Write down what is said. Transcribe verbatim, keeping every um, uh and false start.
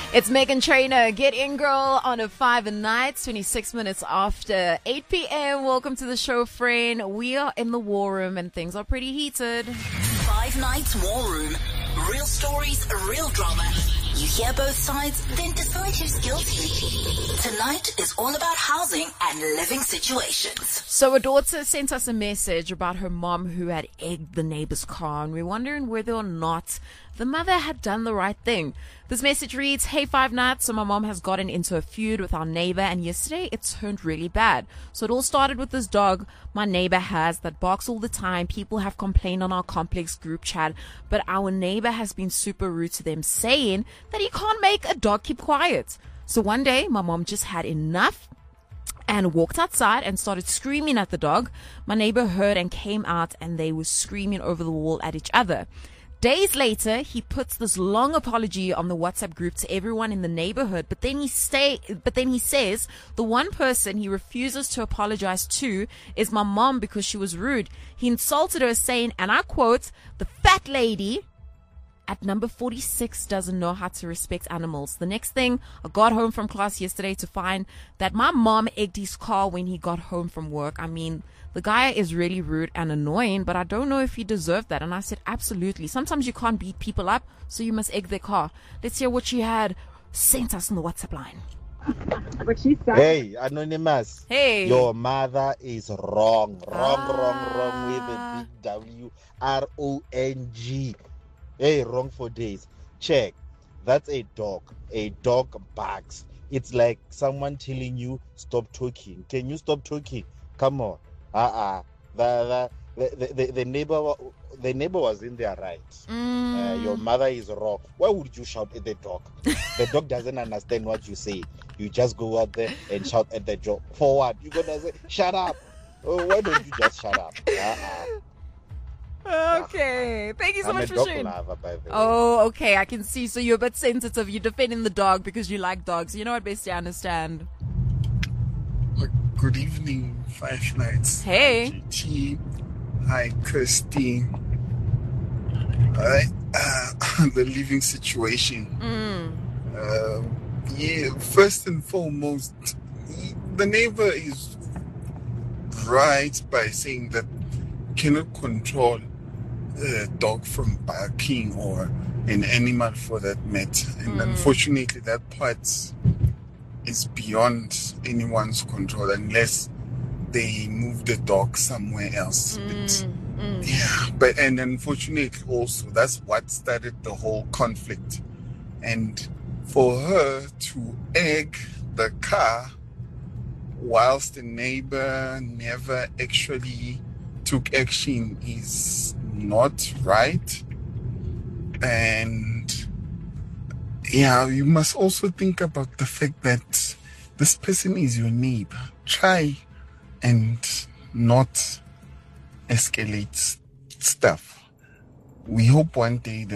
It's Meghan Trainor. Get in, girl, on a five and nights, twenty-six minutes after eight p.m. Welcome to the show, friend. We are in the war room and things are pretty heated. Five Nights War Room. Real stories, real drama. You hear both sides, then decide who's guilty. Tonight is all about housing and living situations. So a daughter sent us a message about her mom who had egged the neighbor's car, and we're wondering whether or not the mother had done the right thing. This message reads, "Hey, Five Nights. So my mom has gotten into a feud with our neighbor, and yesterday it turned really bad. So it all started with this dog my neighbor has that barks all the time. People have complained on our complex group chat, but our neighbor has been super rude to them, saying that he can't make a dog keep quiet. So one day my mom just had enough and walked outside and started screaming at the dog. My neighbor heard and came out, and they were screaming over the wall at each other. Days later, he puts this long apology on the WhatsApp group to everyone in the neighborhood, but then he stay, but then he says the one person he refuses to apologize to is my mom because she was rude. He insulted her, saying, and I quote, "The fat lady at number forty-six doesn't know how to respect animals." The next thing, I got home from class yesterday to find that my mom egged his car when he got home from work. I mean, the guy is really rude and annoying, but I don't know if he deserved that. And I said, absolutely. Sometimes you can't beat people up, so you must egg their car. Let's hear what she had sent us on the WhatsApp line. What she said. Hey, Anonymous. Hey. Your mother is wrong. Wrong, Ah. wrong, wrong with a big W R O N G. Hey, wrong for days. Check. That's a dog. A dog barks. It's like someone telling you, stop talking. Can you stop talking? Come on. Uh-uh. The, the, the, the, the neighbor wa- the neighbor was in there, right? Mm. Uh, your mother is wrong. Why would you shout at the dog? The dog doesn't understand what you say. You just go out there and shout at the dog. For what? You're going to say, shut up. Oh, why don't you just shut up? Uh-uh. Okay. Thank you so I'm much a for dog sharing. lover, by the way. Oh, okay. I can see. So you're a bit sensitive. You're defending the dog because you like dogs. You know what, Bestie? I understand. Good evening, Five Nights. Hey. G T. Hi, Kirsty. Alright, uh, the living situation. Mm. Uh, yeah, first and foremost, the neighbor is right by saying that you cannot control a dog from barking or an animal for that matter. And Mm. unfortunately, that part is beyond anyone's control unless they move the dog somewhere else. But, Mm. Mm. yeah, but and unfortunately also that's what started the whole conflict. And for her to egg the car whilst the neighbor never actually took action is not right. And yeah, you must also think about the fact that this person is your neighbor. Try and not escalate stuff. We hope one day the